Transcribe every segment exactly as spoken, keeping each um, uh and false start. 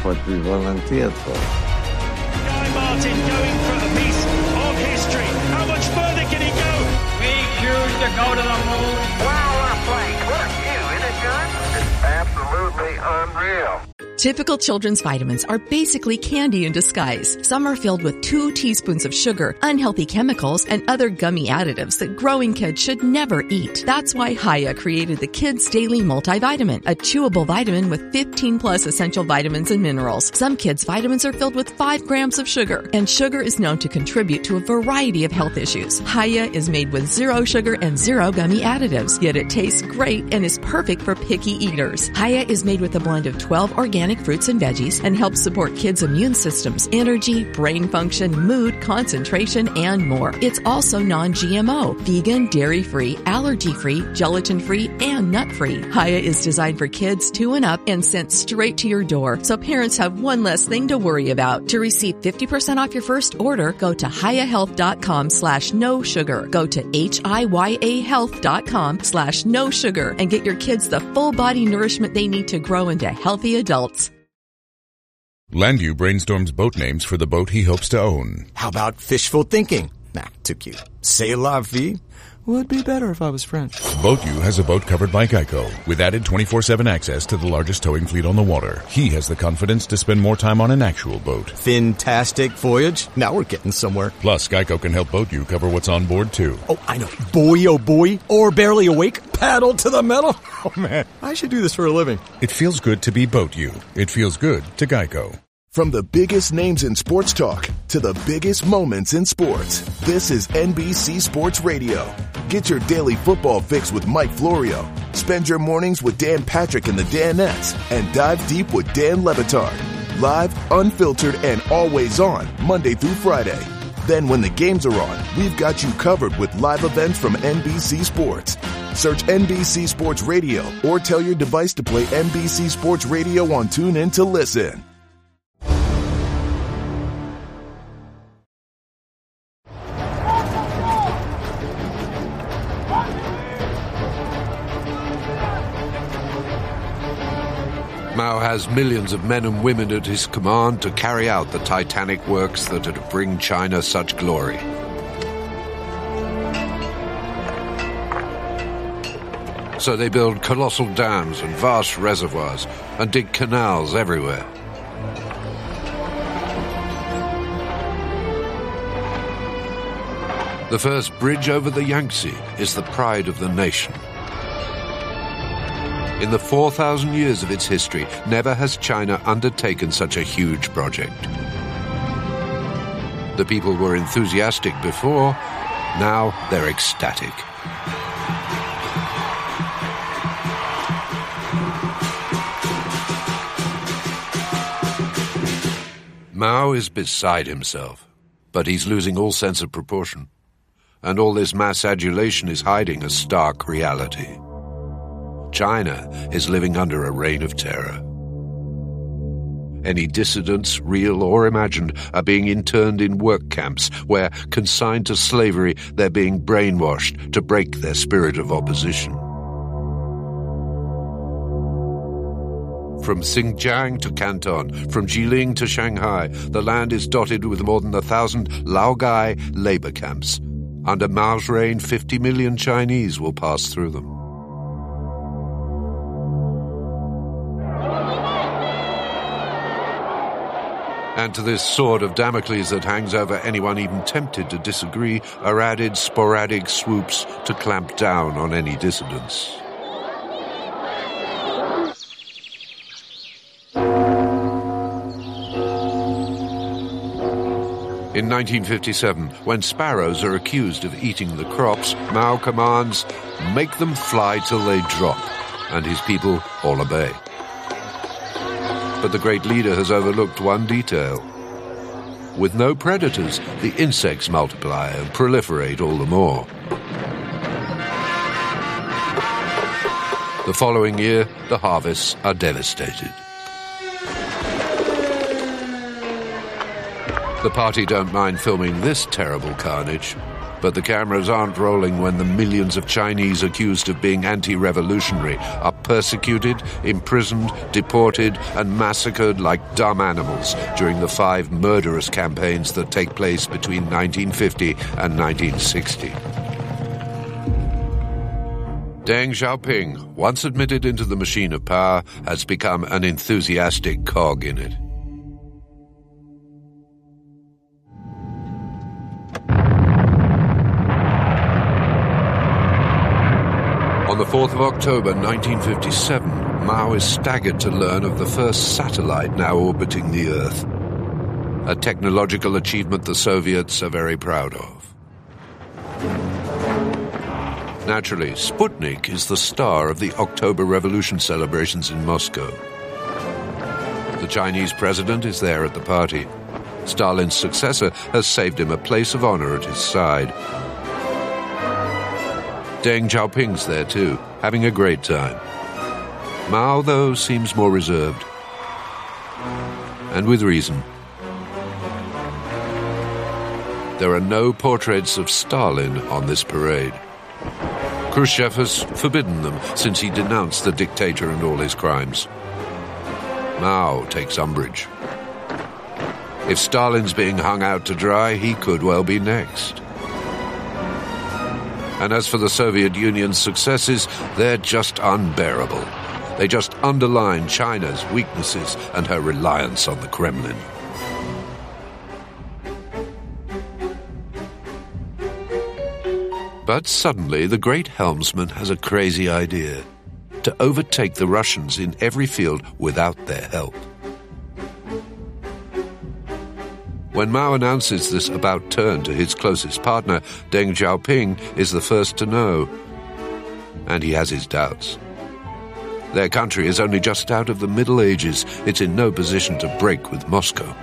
for what we volunteered for. Guy Martin going for a piece of history. How much further can he go? We choose to go to the moon. Wow, what a flight. What a view, isn't it, John? It's absolutely unreal. Typical children's vitamins are basically candy in disguise. Some are filled with two teaspoons of sugar, unhealthy chemicals, and other gummy additives that growing kids should never eat. That's why Hiya created the Kids Daily Multivitamin, a chewable vitamin with fifteen plus essential vitamins and minerals. Some kids' vitamins are filled with five grams of sugar, and sugar is known to contribute to a variety of health issues. Hiya is made with zero sugar and zero gummy additives, yet it tastes great and is perfect for picky eaters. Hiya is made with a blend of twelve organic fruits and veggies and helps support kids' immune systems, energy, brain function, mood, concentration, and more. It's also non-G M O, vegan, dairy-free, allergy-free, gelatin-free, and nut-free. Hiya is designed for kids two and up and sent straight to your door, so parents have one less thing to worry about. To receive fifty percent off your first order, go to hiyahealth.com slash no sugar. Go to H-I-Y-A health.com slash no sugar and get your kids the full body nourishment they need to grow into healthy adults. Landu brainstorms boat names for the boat he hopes to own. How about fishful thinking? Nah, too cute. C'est la vie? Would be better if I was French. BoatU has a boat covered by Geico, with added twenty-four seven access to the largest towing fleet on the water. He has the confidence to spend more time on an actual boat. Fantastic voyage. Now we're getting somewhere. Plus, Geico can help BoatU cover what's on board, too. Oh, I know. Boy, oh boy. Or barely awake. Paddle to the metal. Oh, man. I should do this for a living. It feels good to be BoatU. It feels good to Geico. From the biggest names in sports talk to the biggest moments in sports, this is N B C Sports Radio. Get your daily football fix with Mike Florio. Spend your mornings with Dan Patrick and the Danettes, and dive deep with Dan Le Batard. Live, unfiltered, and always on, Monday through Friday. Then when the games are on, we've got you covered with live events from N B C Sports. Search N B C Sports Radio or tell your device to play N B C Sports Radio on TuneIn to listen. Mao has millions of men and women at his command to carry out the titanic works that are to bring China such glory. So they build colossal dams and vast reservoirs and dig canals everywhere. The first bridge over the Yangtze is the pride of the nation. In the four thousand years of its history, never has China undertaken such a huge project. The people were enthusiastic before, now they're ecstatic. Mao is beside himself, but he's losing all sense of proportion. And all this mass adulation is hiding a stark reality. China is living under a reign of terror. Any dissidents, real or imagined, are being interned in work camps where, consigned to slavery, they're being brainwashed to break their spirit of opposition. From Xinjiang to Canton, from Jilin to Shanghai, the land is dotted with more than a thousand Laogai labor camps. Under Mao's reign, fifty million Chinese will pass through them. And to this sword of Damocles that hangs over anyone even tempted to disagree are added sporadic swoops to clamp down on any dissidents. In nineteen fifty-seven, when sparrows are accused of eating the crops, Mao commands, "Make them fly till they drop," and his people all obey. But the great leader has overlooked one detail. With no predators, the insects multiply and proliferate all the more. The following year, the harvests are devastated. The party don't mind filming this terrible carnage, but the cameras aren't rolling when the millions of Chinese accused of being anti-revolutionary are persecuted, imprisoned, deported, and massacred like dumb animals during the five murderous campaigns that take place between nineteen fifty and nineteen sixty. Deng Xiaoping, once admitted into the machine of power, has become an enthusiastic cog in it. On the fourth of October nineteen fifty-seven, Mao is staggered to learn of the first satellite now orbiting the Earth, a technological achievement the Soviets are very proud of. Naturally, Sputnik is the star of the October Revolution celebrations in Moscow. The Chinese president is there at the party. Stalin's successor has saved him a place of honor at his side. Deng Xiaoping's there too, having a great time. Mao, though, seems more reserved. And with reason. There are no portraits of Stalin on this parade. Khrushchev has forbidden them since he denounced the dictator and all his crimes. Mao takes umbrage. If Stalin's being hung out to dry, he could well be next. And as for the Soviet Union's successes, they're just unbearable. They just underline China's weaknesses and her reliance on the Kremlin. But suddenly, the great helmsman has a crazy idea: to overtake the Russians in every field without their help. When Mao announces this about turn to his closest partner, Deng Xiaoping is the first to know. And he has his doubts. Their country is only just out of the Middle Ages. It's in no position to break with Moscow.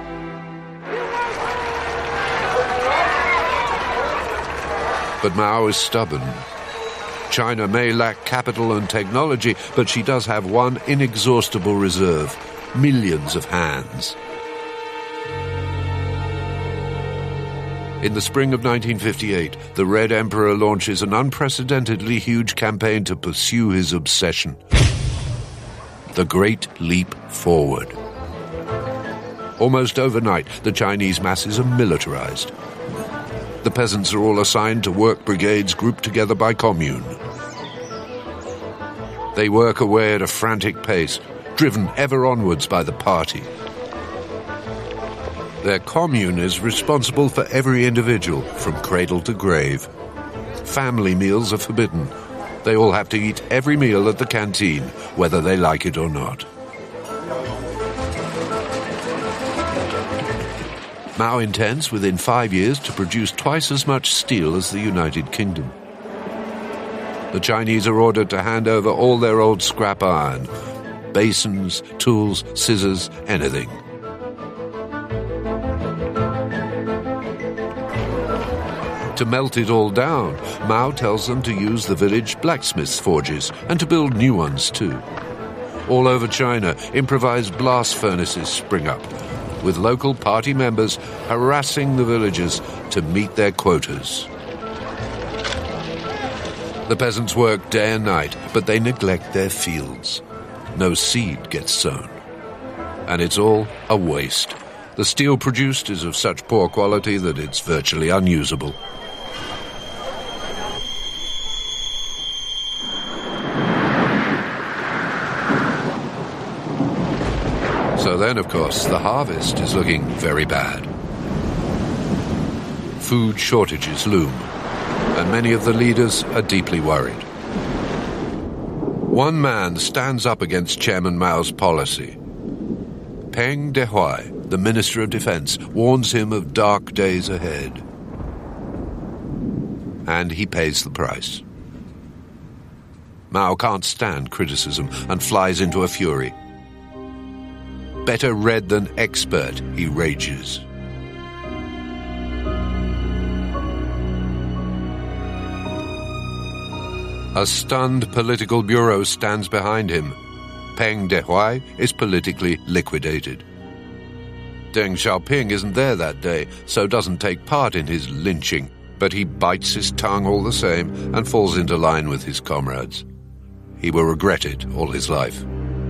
But Mao is stubborn. China may lack capital and technology, but she does have one inexhaustible reserve: millions of hands. In the spring of nineteen fifty-eight, the Red Emperor launches an unprecedentedly huge campaign to pursue his obsession: the Great Leap Forward. Almost overnight, the Chinese masses are militarized. The peasants are all assigned to work brigades grouped together by commune. They work away at a frantic pace, driven ever onwards by the party. Their commune is responsible for every individual, from cradle to grave. Family meals are forbidden. They all have to eat every meal at the canteen, whether they like it or not. Mao intends within five years to produce twice as much steel as the United Kingdom. The Chinese are ordered to hand over all their old scrap iron: basins, tools, scissors, anything. To melt it all down, Mao tells them to use the village blacksmiths' forges and to build new ones too. All over China, improvised blast furnaces spring up, with local party members harassing the villagers to meet their quotas. The peasants work day and night, but they neglect their fields. No seed gets sown. And it's all a waste. The steel produced is of such poor quality that it's virtually unusable. So then, of course, the harvest is looking very bad. Food shortages loom, and many of the leaders are deeply worried. One man stands up against Chairman Mao's policy. Peng Dehuai, the Minister of Defense, warns him of dark days ahead. And he pays the price. Mao can't stand criticism and flies into a fury. Better read than expert, he rages. A stunned political bureau stands behind him. Peng Dehuai is politically liquidated. Deng Xiaoping isn't there that day, so doesn't take part in his lynching, but he bites his tongue all the same and falls into line with his comrades. he will regret it all his life.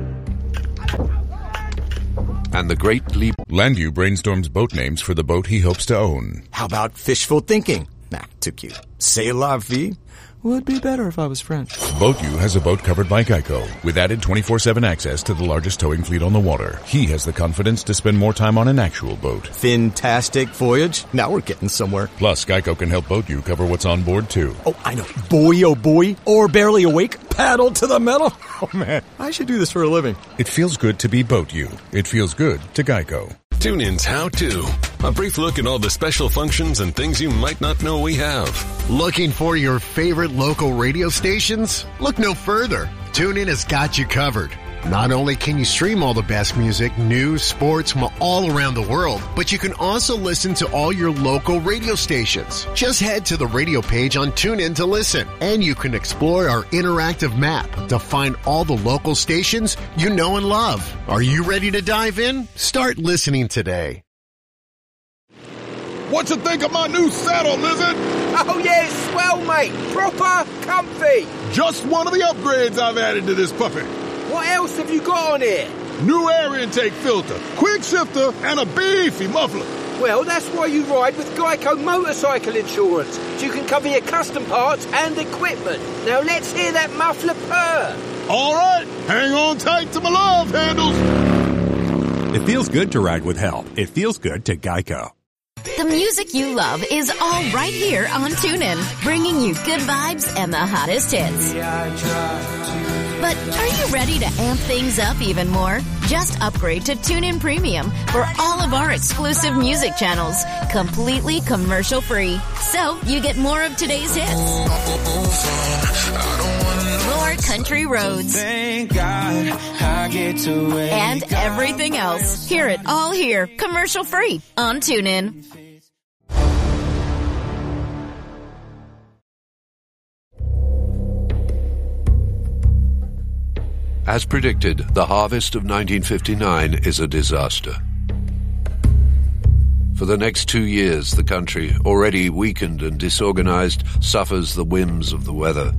And the Great Leap... Landau brainstorms boat names for the boat he hopes to own. How about fishful thinking? Nah, too cute. C'est la vie? Would be better if I was French. BoatU has a boat covered by Geico. With added twenty-four seven access to the largest towing fleet on the water, he has the confidence to spend more time on an actual boat. Fantastic voyage. Now we're getting somewhere. Plus, Geico can help BoatU cover what's on board, too. Oh, I know. Boy, oh boy. Or barely awake. Paddle to the metal. Oh, man. I should do this for a living. It feels good to be BoatU. It feels good to Geico. TuneIn's How To. A brief look at all the special functions and things you might not know we have. Looking for your favorite local radio stations? Look no further. TuneIn has got you covered. Not only can you stream all the best music, news, sports from all around the world, but you can also listen to all your local radio stations. Just head to the radio page on TuneIn to listen, and you can explore our interactive map to find all the local stations you know and love. Are you ready to dive in? Start listening today. What you think of my new saddle, Lizard? Oh yeah, it's swell, mate. Proper comfy. Just one of the upgrades I've added to this puppy. What else have you got on here? New air intake filter, quick shifter, and a beefy muffler. Well, that's why you ride with Geico Motorcycle Insurance, so you can cover your custom parts and equipment. Now let's hear that muffler purr. All right, hang on tight to my love handles. It feels good to ride with help. It feels good to Geico. The music you love is all right here on TuneIn, bringing you good vibes and the hottest hits. But are you ready to amp things up even more? Just upgrade to TuneIn Premium for all of our exclusive music channels, completely commercial-free. So you get more of today's hits, more country roads, Thank God I get to wake and everything else. Hear it all here, commercial-free on TuneIn. As predicted, the harvest of nineteen fifty-nine is a disaster. For the next two years, the country, already weakened and disorganized, suffers the whims of the weather.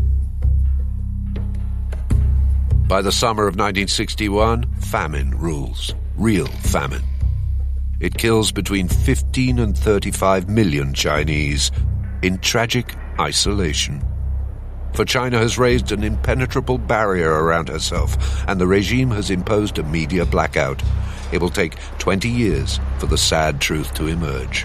By the summer of nineteen sixty-one, famine rules. Real famine. It kills between fifteen and thirty-five million Chinese in tragic isolation. For China has raised an impenetrable barrier around herself, and the regime has imposed a media blackout. It will take twenty years for the sad truth to emerge.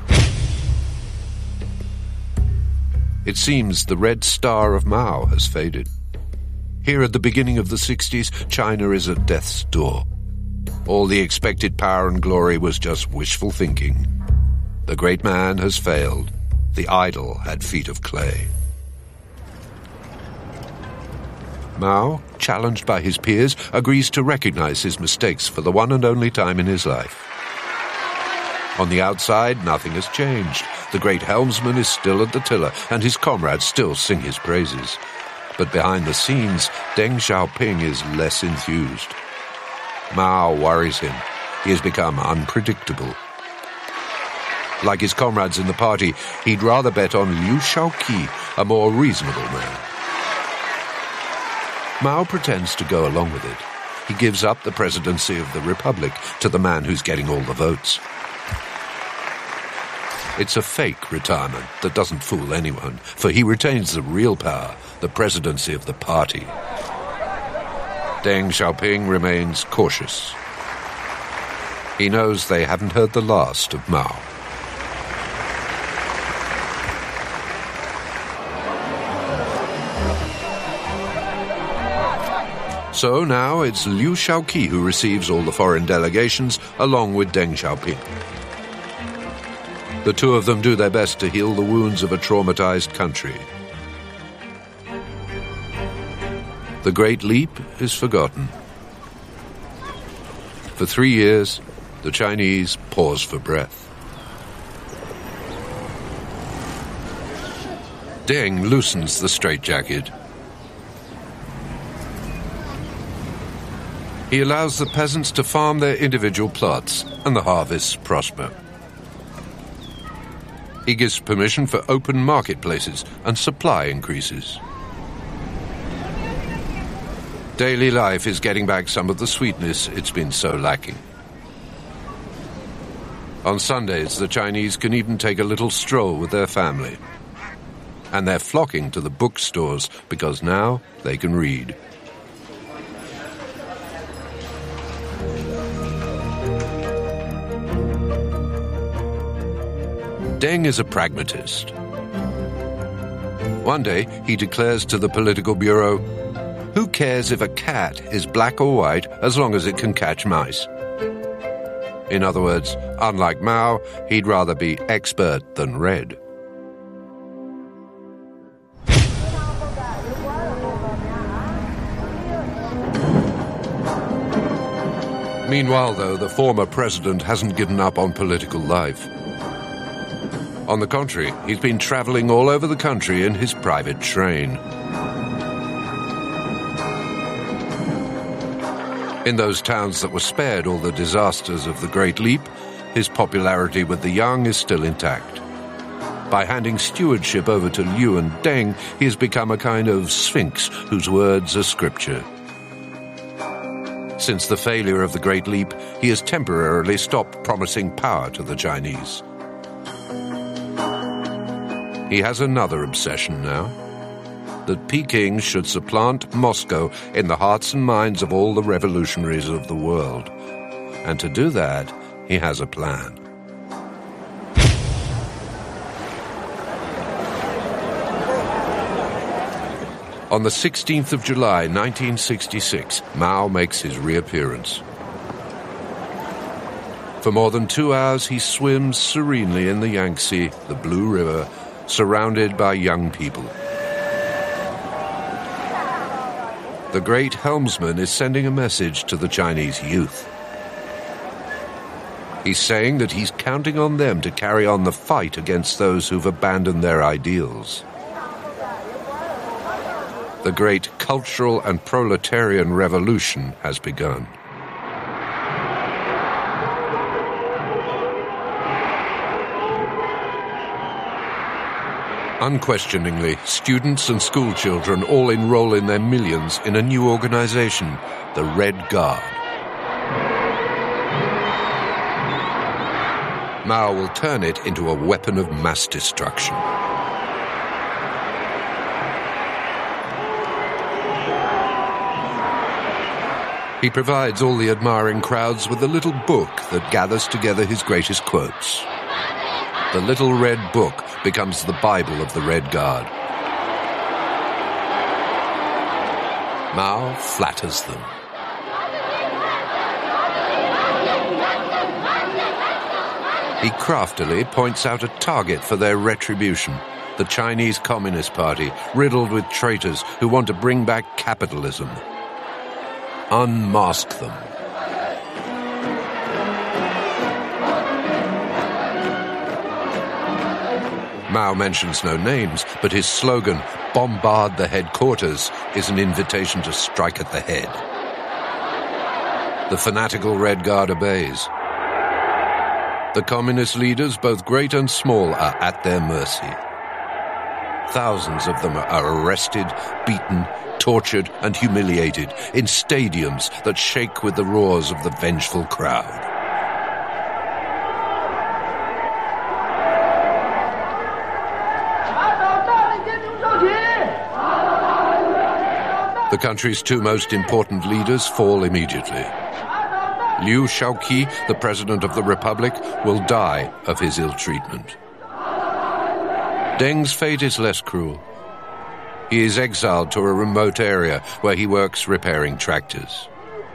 It seems the red star of Mao has faded. Here at the beginning of the sixties, China is at death's door. All the expected power and glory was just wishful thinking. The great man has failed. The idol had feet of clay. Mao, challenged by his peers, agrees to recognize his mistakes for the one and only time in his life. On the outside, nothing has changed. The great helmsman is still at the tiller, and his comrades still sing his praises. But behind the scenes, Deng Xiaoping is less enthused. Mao worries him. He has become unpredictable. Like his comrades in the party, he'd rather bet on Liu Shaoqi, a more reasonable man. Mao pretends to go along with it. He gives up the presidency of the Republic to the man who's getting all the votes. It's a fake retirement that doesn't fool anyone, for he retains the real power, the presidency of the party. Deng Xiaoping remains cautious. He knows they haven't heard the last of Mao. So now it's Liu Shaoqi who receives all the foreign delegations, along with Deng Xiaoping. The two of them do their best to heal the wounds of a traumatized country. The Great Leap is forgotten. For three years, the Chinese pause for breath. Deng loosens the straitjacket. He allows the peasants to farm their individual plots, and the harvests prosper. He gives permission for open marketplaces, and supply increases. Daily life is getting back some of the sweetness it's been so lacking. On Sundays, the Chinese can even take a little stroll with their family. And they're flocking to the bookstores because now they can read. Deng is a pragmatist. One day, he declares to the Political Bureau, "Who cares if a cat is black or white as long as it can catch mice?" In other words, unlike Mao, he'd rather be expert than red. Meanwhile, though, the former president hasn't given up on political life. On the contrary, he's been traveling all over the country in his private train. In those towns that were spared all the disasters of the Great Leap, his popularity with the young is still intact. By handing stewardship over to Liu and Deng, he has become a kind of sphinx whose words are scripture. Since the failure of the Great Leap, he has temporarily stopped promising power to the Chinese. He has another obsession now, that Peking should supplant Moscow in the hearts and minds of all the revolutionaries of the world. And to do that, he has a plan. On the sixteenth of July, nineteen sixty-six, Mao makes his reappearance. For more than two hours, he swims serenely in the Yangtze, the Blue River, surrounded by young people. The great helmsman is sending a message to the Chinese youth. He's saying that he's counting on them to carry on the fight against those who've abandoned their ideals. The great cultural and proletarian revolution has begun. Unquestioningly, students and schoolchildren all enroll in their millions in a new organization, the Red Guard. Mao will turn it into a weapon of mass destruction. He provides all the admiring crowds with a little book that gathers together his greatest quotes. The Little Red Book becomes the Bible of the Red Guard. Mao flatters them. He craftily points out a target for their retribution, the Chinese Communist Party, riddled with traitors who want to bring back capitalism. Unmask them. Mao mentions no names, but his slogan, "Bombard the headquarters," is an invitation to strike at the head. The fanatical Red Guard obeys. The communist leaders, both great and small, are at their mercy. Thousands of them are arrested, beaten, tortured, and humiliated in stadiums that shake with the roars of the vengeful crowd. The country's two most important leaders fall immediately. Liu Shaoqi, the President of the Republic, will die of his ill treatment. Deng's fate is less cruel. He is exiled to a remote area where he works repairing tractors.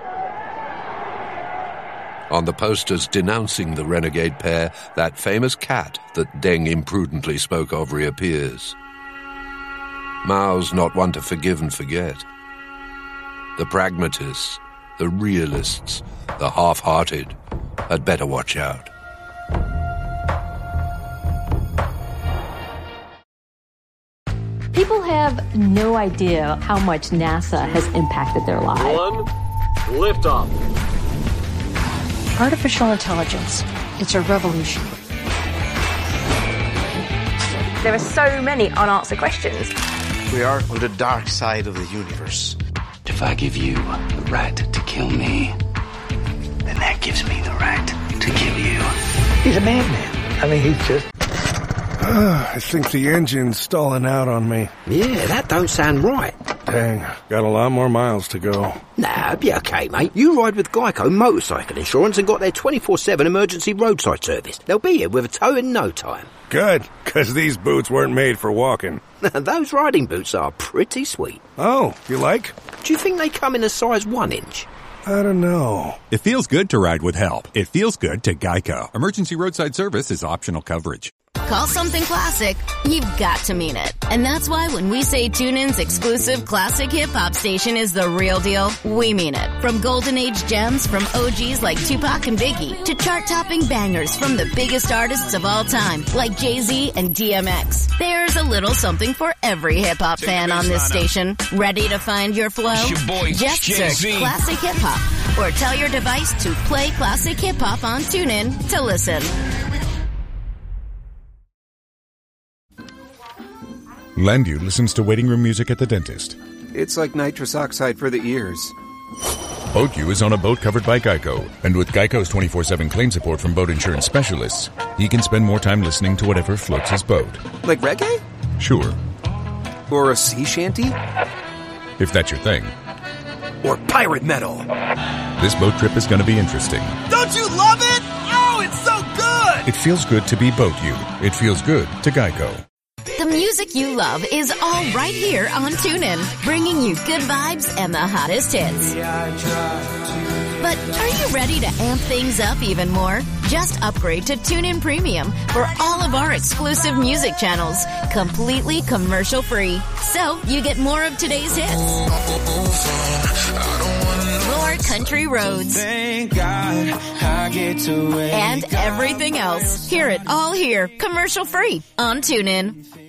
On the posters denouncing the renegade pair, that famous cat that Deng imprudently spoke of reappears. Mao's not one to forgive and forget. The pragmatists, the realists, the half-hearted had better watch out. People have no idea how much NASA has impacted their lives. One, liftoff. Artificial intelligence, it's a revolution. There are so many unanswered questions. We are on the dark side of the universe. The If I give you the right to kill me, then that gives me the right to kill you. He's a madman. I mean, he's just... I think the engine's stalling out on me. Yeah, that don't sound right. Dang, got a lot more miles to go. Nah, be okay, mate. You ride with Geico Motorcycle Insurance and got their twenty-four seven emergency roadside service. They'll be here with a tow in no time. Good, because these boots weren't made for walking. Those riding boots are pretty sweet. Oh, you like? Do you think they come in a size one inch? I don't know. It feels good to ride with help. It feels good to Geico. Emergency roadside service is optional coverage. Call something classic, you've got to mean it. And that's why when we say TuneIn's exclusive classic hip-hop station is the real deal, we mean it. From golden age gems from O Gs like Tupac and Biggie to chart-topping bangers from the biggest artists of all time like Jay-Z and D M X. There's a little something for every hip-hop fan on this station. Ready to find your flow? Your boy, Just Jay-Z. search Classic Hip-Hop or tell your device to play Classic Hip-Hop on TuneIn to listen. Landu listens to waiting room music at the dentist. It's like nitrous oxide for the ears. BoatU is on a boat covered by Geico, and with Geico's twenty-four seven claim support from boat insurance specialists, he can spend more time listening to whatever floats his boat. Like reggae? Sure. Or a sea shanty? If that's your thing. Or pirate metal. This boat trip is going to be interesting. Don't you love it? Oh, it's so good! It feels good to be BoatU. It feels good to Geico. The music you love is all right here on TuneIn, bringing you good vibes and the hottest hits. But are you ready to amp things up even more? Just upgrade to TuneIn Premium for all of our exclusive music channels, completely commercial-free. So you get more of today's hits. More country roads. Thank God I get to wake and everything else. Hear it all here, commercial-free on TuneIn.